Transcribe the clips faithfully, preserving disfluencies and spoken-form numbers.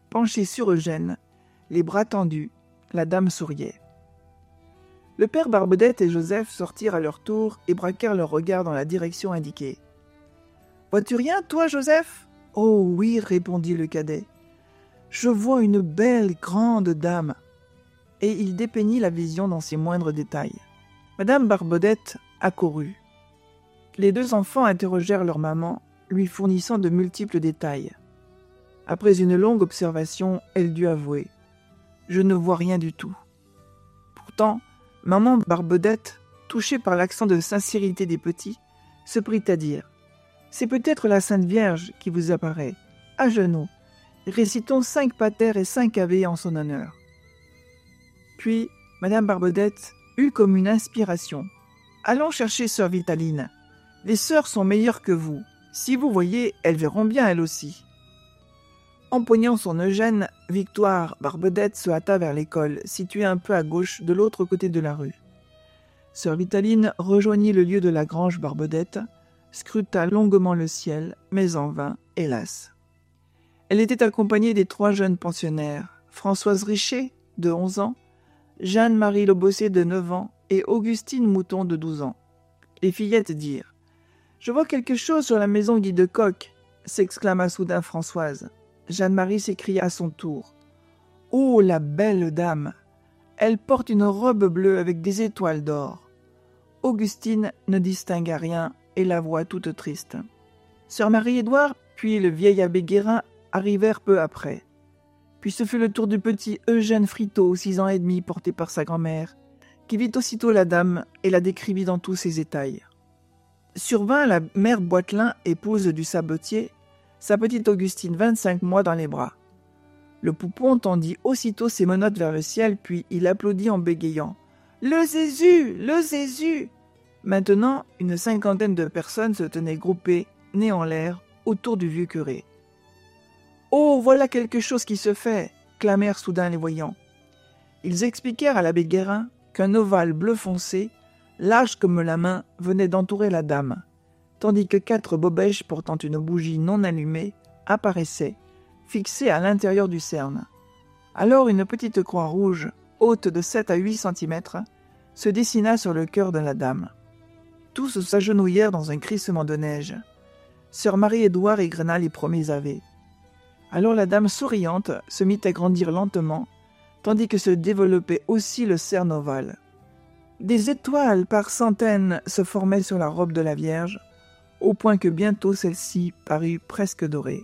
penchée sur Eugène, les bras tendus, la dame souriait. Le père Barbedette et Joseph sortirent à leur tour et braquèrent leurs regards dans la direction indiquée. « Vois-tu rien, toi, Joseph ?»« Oh oui, répondit le cadet. Je vois une belle grande dame. » Et il dépeignit la vision dans ses moindres détails. Madame Barbedette accourut. Les deux enfants interrogèrent leur maman, lui fournissant de multiples détails. Après une longue observation, elle dut avouer « Je ne vois rien du tout. » Pourtant, maman Barbedette, touchée par l'accent de sincérité des petits, se prit à dire « C'est peut-être la Sainte Vierge qui vous apparaît. À genoux, récitons cinq patères et cinq ave en son honneur. » Puis, madame Barbedette eut comme une inspiration. « Allons chercher sœur Vitaline. Les sœurs sont meilleures que vous. Si vous voyez, elles verront bien elles aussi. » Empoignant son Eugène, Victoire Barbedette se hâta vers l'école, située un peu à gauche de l'autre côté de la rue. Sœur Vitaline rejoignit le lieu de la grange Barbedette, scruta longuement le ciel, mais en vain, hélas. Elle était accompagnée des trois jeunes pensionnaires, Françoise Richer, de onze ans, Jeanne-Marie Lebossé, de neuf ans, et Augustine Mouton, de douze ans. Les fillettes dirent « Je vois quelque chose sur la maison Guy de Coq !» s'exclama soudain Françoise. Jeanne-Marie s'écria à son tour. « Oh, la belle dame ! Elle porte une robe bleue avec des étoiles d'or. » Augustine ne distingua rien et la voix toute triste. Sœur Marie-Édouard puis le vieil abbé Guérin arrivèrent peu après. Puis ce fut le tour du petit Eugène Friteau, six ans et demi, porté par sa grand-mère, qui vit aussitôt la dame et la décrivit dans tous ses détails. Survint la mère Boitelin, épouse du sabotier, sa petite Augustine, vingt-cinq mois, dans les bras. Le poupon tendit aussitôt ses menottes vers le ciel, puis il applaudit en bégayant « Le Jésus, le Jésus !» Maintenant, une cinquantaine de personnes se tenaient groupées, nez en l'air, autour du vieux curé. « Oh, voilà quelque chose qui se fait !» clamèrent soudain les voyants. Ils expliquèrent à l'abbé Guérin qu'un ovale bleu foncé, large comme la main, venait d'entourer la dame, tandis que quatre bobèches portant une bougie non allumée apparaissaient, fixées à l'intérieur du cerne. Alors une petite croix rouge, haute de sept à huit centimètres, se dessina sur le cœur de la dame. Tous s'agenouillèrent dans un crissement de neige. Sœur Marie-Édouard égrena les premiers ave. Alors la dame souriante se mit à grandir lentement, tandis que se développait aussi le cerne ovale. Des étoiles par centaines se formaient sur la robe de la Vierge, au point que bientôt celle-ci parut presque dorée.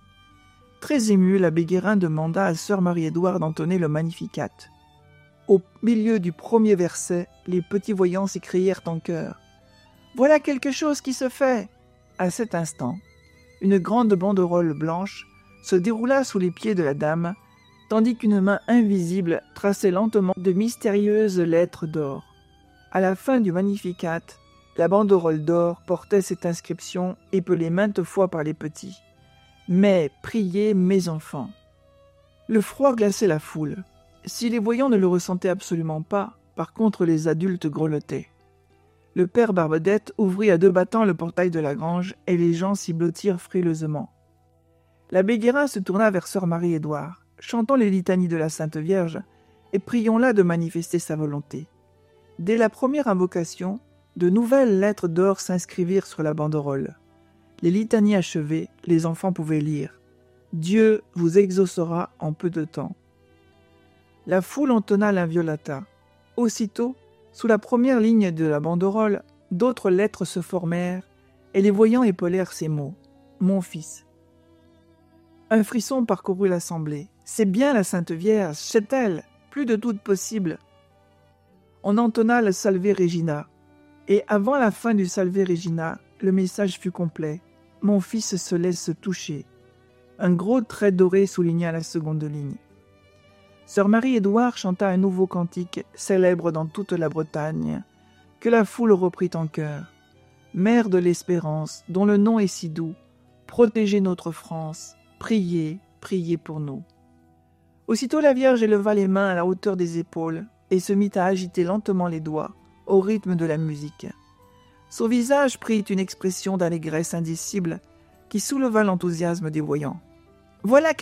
Très ému, l'abbé Guérin demanda à sœur Marie-Édouard d'entonner le Magnificat. Au milieu du premier verset, les petits voyants s'écrièrent en chœur « Voilà quelque chose qui se fait !» À cet instant, une grande banderole blanche se déroula sous les pieds de la dame, tandis qu'une main invisible traçait lentement de mystérieuses lettres d'or. À la fin du Magnificat, la banderole d'or portait cette inscription épelée maintes fois par les petits. « Mais priez, mes enfants !» Le froid glaçait la foule. Si les voyants ne le ressentaient absolument pas, par contre les adultes grelottaient. Le père Barbedette ouvrit à deux battants le portail de la grange et les gens s'y blottirent frileusement. L'abbé Guérin se tourna vers sœur Marie-Édouard. « Chantons les litanies de la Sainte Vierge et prions-la de manifester sa volonté. » Dès la première invocation, de nouvelles lettres d'or s'inscrivirent sur la banderole. Les litanies achevées, les enfants pouvaient lire « Dieu vous exaucera en peu de temps ». La foule entonna l'Inviolata. Aussitôt, sous la première ligne de la banderole, d'autres lettres se formèrent et les voyants épelèrent ces mots « Mon fils ». Un frisson parcourut l'assemblée. « C'est bien la Sainte Vierge, c'est elle, plus de doute possible ». On entonna le Salve Regina, et avant la fin du Salve Regina, le message fut complet. « Mon fils se laisse toucher ». Un gros trait doré souligna la seconde ligne. Sœur Marie-Édouard chanta un nouveau cantique, célèbre dans toute la Bretagne, que la foule reprit en chœur. « Mère de l'espérance, dont le nom est si doux, protégez notre France, priez, priez pour nous. » Aussitôt la Vierge éleva les mains à la hauteur des épaules et se mit à agiter lentement les doigts, au rythme de la musique. Son visage prit une expression d'allégresse indicible qui souleva l'enthousiasme des voyants. « Voilà qu'elle rit !